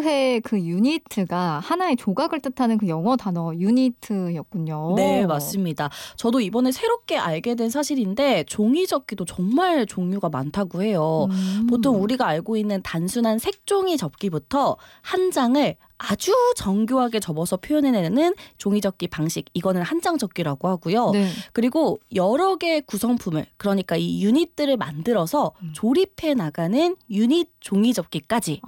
니크의 그 유니트가 하나의 조각을 뜻하는 그 영어 단어 유니트였군요. 네, 맞습니다. 저도 이번에 새롭게 알게 된 사실인데 종이접기도 정말 종류가 많다고 해요. 보통 우리가 알고 있는 단순한 색종이 접기부터 한 장을 아주 정교하게 접어서 표현해내는 종이접기 방식, 이거는 한장접기라고 하고요. 네. 그리고 여러 개의 구성품을, 그러니까 이 유닛들을 만들어서 조립해 나가는 유닛 종이접기까지.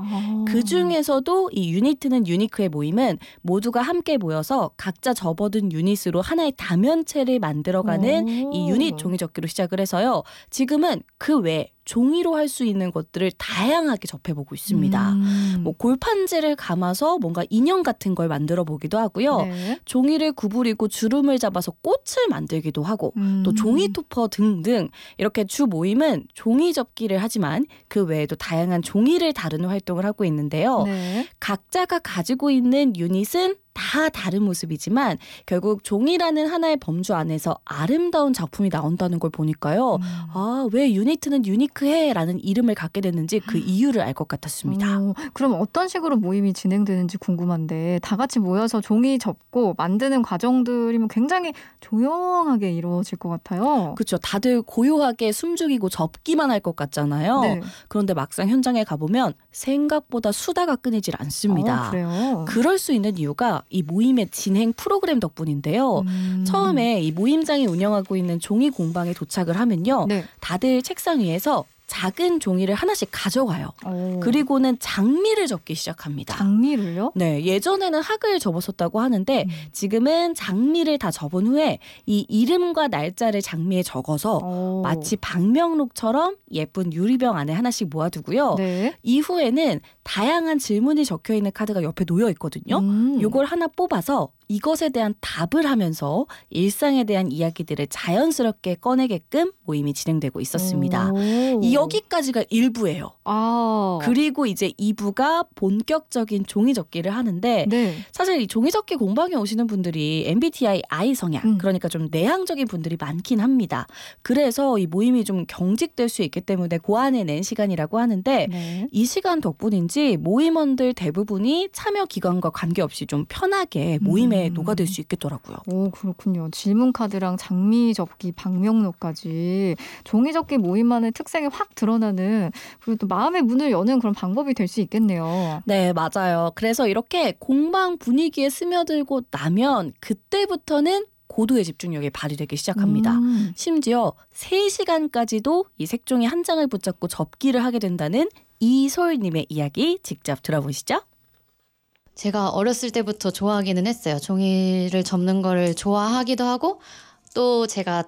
그중에서도 이 유니트는 유니크의 모임은 모두가 함께 모여서 각자 접어둔 유닛으로 하나의 다면체를 만들어가는 이 유닛 종이접기로 시작을 해서요. 지금은 그 외에 종이로 할 수 있는 것들을 다양하게 접해보고 있습니다. 뭐 골판지를 감아서 뭔가 인형 같은 걸 만들어 보기도 하고요. 네. 종이를 구부리고 주름을 잡아서 꽃을 만들기도 하고 또 종이 토퍼 등등 이렇게 주 모임은 종이 접기를 하지만 그 외에도 다양한 종이를 다루는 활동을 하고 있는데요. 네. 각자가 가지고 있는 유닛은 다 다른 모습이지만 결국 종이라는 하나의 범주 안에서 아름다운 작품이 나온다는 걸 보니까요. 아, 왜 유니트는 유니크해라는 이름을 갖게 됐는지 그 이유를 알 것 같았습니다. 그럼 어떤 식으로 모임이 진행되는지 궁금한데 다 같이 모여서 종이 접고 만드는 과정들이면 굉장히 조용하게 이루어질 것 같아요. 그렇죠. 다들 고요하게 숨죽이고 접기만 할 것 같잖아요. 네. 그런데 막상 현장에 가보면 생각보다 수다가 끊이질 않습니다. 그래요? 그럴 수 있는 이유가 이 모임의 진행 프로그램 덕분인데요. 처음에 이 모임장이 운영하고 있는 종이 공방에 도착을 하면요. 네. 다들 책상 위에서 작은 종이를 하나씩 가져가요. 그리고는 장미를 접기 시작합니다. 장미를요? 네, 예전에는 학을 접었었다고 하는데 지금은 장미를 다 접은 후에 이 이름과 날짜를 장미에 적어서 마치 방명록처럼 예쁜 유리병 안에 하나씩 모아두고요. 네. 이후에는 다양한 질문이 적혀있는 카드가 옆에 놓여 있거든요. 이걸 하나 뽑아서 이것에 대한 답을 하면서 일상에 대한 이야기들을 자연스럽게 꺼내게끔 모임이 진행되고 있었습니다. 여기까지가 1부예요. 그리고 이제 2부가 본격적인 종이접기를 하는데 네. 사실 이 종이접기 공방에 오시는 분들이 MBTI I 성향, 그러니까 좀 내향적인 분들이 많긴 합니다. 그래서 이 모임이 좀 경직될 수 있기 때문에 고안해낸 시간이라고 하는데 네. 이 시간 덕분인지 모임원들 대부분이 참여 기간과 관계없이 좀 편하게 모임에 녹아들 수 있겠더라고요. 오, 그렇군요. 질문 카드랑 장미 접기, 방명록까지 종이 접기 모임만의 특색이 확 드러나는, 그리고 또 마음의 문을 여는 그런 방법이 될 수 있겠네요. 네, 맞아요. 그래서 이렇게 공방 분위기에 스며들고 나면 그때부터는 고도의 집중력이 발휘되기 시작합니다. 심지어 3시간까지도 이 색종이 한 장을 붙잡고 접기를 하게 된다는 이솔님의 이야기 직접 들어보시죠. 제가 어렸을 때부터 좋아하기는 했어요. 종이를 접는 거를 좋아하기도 하고 또 제가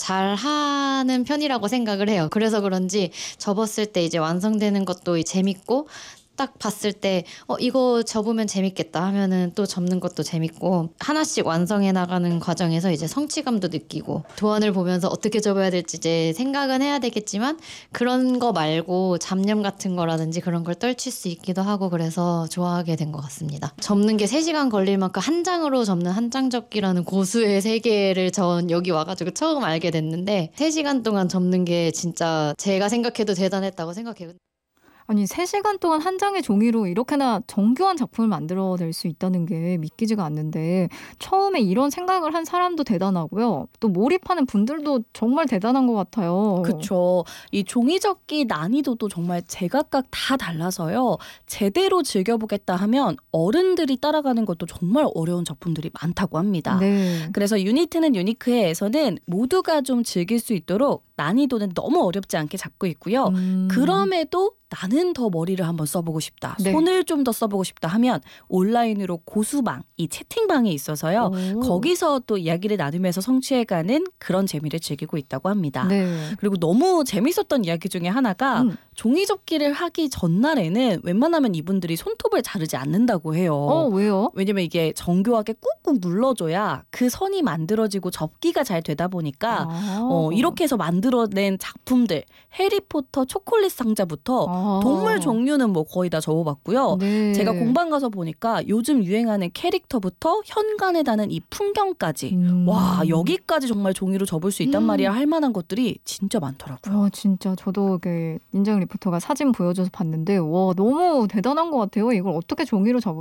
잘하는 편이라고 생각을 해요. 그래서 그런지 접었을 때 이제 완성되는 것도 재밌고 딱 봤을 때 이거 접으면 재밌겠다 하면은 또 접는 것도 재밌고 하나씩 완성해 나가는 과정에서 이제 성취감도 느끼고 도안을 보면서 어떻게 접어야 될지 이제 생각은 해야 되겠지만 그런 거 말고 잡념 같은 거라든지 그런 걸 떨칠 수 있기도 하고 그래서 좋아하게 된 것 같습니다. 접는 게 3시간 걸릴 만큼 한 장으로 접는 한장 접기라는 고수의 세계를 전 여기 와가지고 처음 알게 됐는데 3시간 동안 접는 게 진짜 제가 생각해도 대단했다고 생각해요. 아니 3시간 동안 한 장의 종이로 이렇게나 정교한 작품을 만들어낼 수 있다는 게 믿기지가 않는데 처음에 이런 생각을 한 사람도 대단하고요. 또 몰입하는 분들도 정말 대단한 것 같아요. 그렇죠. 이 종이접기 난이도도 정말 제각각 다 달라서요. 제대로 즐겨보겠다 하면 어른들이 따라가는 것도 정말 어려운 작품들이 많다고 합니다. 네. 그래서 유니트는 유니크해에서는 모두가 좀 즐길 수 있도록 난이도는 너무 어렵지 않게 잡고 있고요. 그럼에도 나는 더 머리를 한번 써보고 싶다. 네. 손을 좀 더 써보고 싶다 하면 온라인으로 고수방, 이 채팅방이 있어서요. 거기서 또 이야기를 나누면서 성취해가는 그런 재미를 즐기고 있다고 합니다. 네. 그리고 너무 재밌었던 이야기 중에 하나가 종이접기를 하기 전날에는 웬만하면 이분들이 손톱을 자르지 않는다고 해요. 왜요? 왜냐면 이게 정교하게 꾹꾹 눌러줘야 그 선이 만들어지고 접기가 잘 되다 보니까 이렇게 해서 만들어낸 작품들 해리포터 초콜릿 상자부터 동물 종류는 뭐 거의 다 접어봤고요. 네. 제가 공방 가서 보니까 요즘 유행하는 캐릭터부터 현관에 다는 이 풍경까지 와 여기까지 정말 종이로 접을 수 있단 말이야 할 만한 것들이 진짜 많더라고요. 진짜 저도 인정 리포터가 사진 보여줘서 봤는데 와 너무 대단한 것 같아요. 이걸 어떻게 종이로 접을